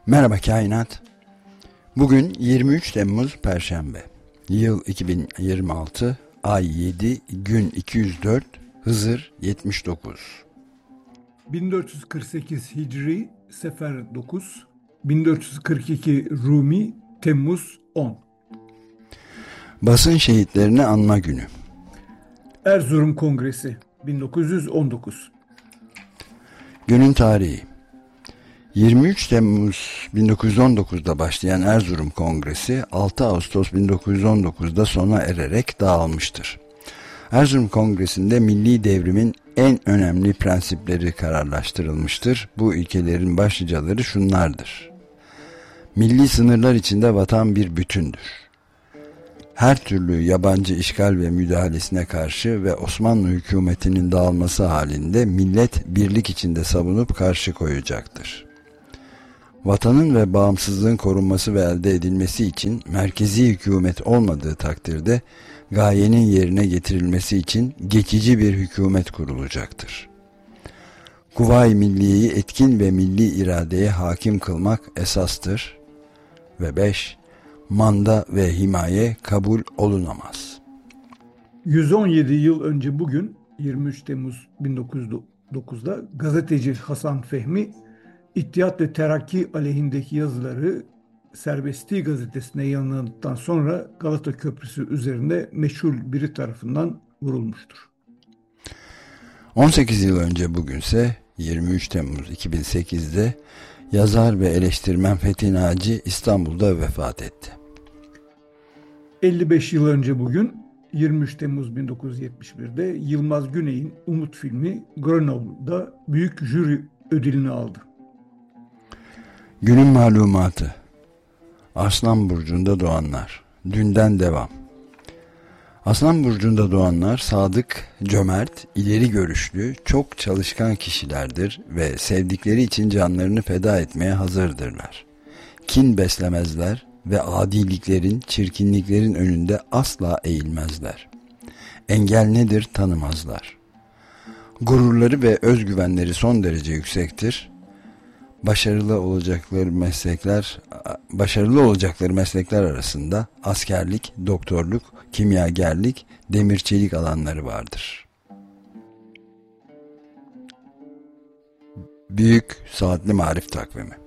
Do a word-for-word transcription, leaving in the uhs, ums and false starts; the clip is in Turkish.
Merhaba Kainat. Bugün yirmi üç Temmuz Perşembe. Yıl iki bin yirmi altı, ay yedi, gün iki yüz dört, Hızır yetmiş dokuz. bin dört yüz kırk sekiz Hicri, Sefer dokuz, bin dört yüz kırk iki Rumi, Temmuz on. Basın şehitlerini anma günü. Erzurum Kongresi, bin dokuz yüz on dokuz. Günün tarihi. yirmi üç Temmuz bin dokuz yüz on dokuz'da başlayan Erzurum Kongresi altı Ağustos bin dokuz yüz on dokuz'da sona ererek dağılmıştır. Erzurum Kongresi'nde milli devrimin en önemli prensipleri kararlaştırılmıştır. Bu ilkelerin başlıcaları şunlardır: milli sınırlar içinde vatan bir bütündür. Her türlü yabancı işgal ve müdahalesine karşı ve Osmanlı hükümetinin dağılması halinde millet birlik içinde savunup karşı koyacaktır. Vatanın ve bağımsızlığın korunması ve elde edilmesi için merkezi hükümet olmadığı takdirde gayenin yerine getirilmesi için geçici bir hükümet kurulacaktır. Kuvayi Milliye'yi etkin ve milli iradeye hakim kılmak esastır. Ve beş. Manda ve himaye kabul olunamaz. yüz on yedi yıl önce bugün yirmi üç Temmuz bin dokuz yüz dokuz'da gazeteci Hasan Fehmi, İttihat ve Terakki aleyhindeki yazıları Serbestliği gazetesine yayınlandıktan sonra Galata Köprüsü üzerinde meşhur biri tarafından vurulmuştur. on sekiz yıl önce bugünse yirmi üç Temmuz iki bin sekiz'de yazar ve eleştirmen Fethi Naci İstanbul'da vefat etti. elli beş yıl önce bugün yirmi üç Temmuz bin dokuz yüz yetmiş bir'de Yılmaz Güney'in Umut filmi Grenoble'da büyük jüri ödülünü aldı. Günün malumatı. Aslan burcunda doğanlar. Dünden devam. Aslan burcunda doğanlar sadık, cömert, ileri görüşlü, çok çalışkan kişilerdir ve sevdikleri için canlarını feda etmeye hazırdırlar. Kin beslemezler ve adiliklerin, çirkinliklerin önünde asla eğilmezler. Engel nedir tanımazlar. Gururları ve özgüvenleri son derece yüksektir. Başarılı olacakları meslekler, başarılı olacakları meslekler arasında askerlik, doktorluk, kimyagerlik, demir çelik alanları vardır. Büyük Saatli Marif Takvimi.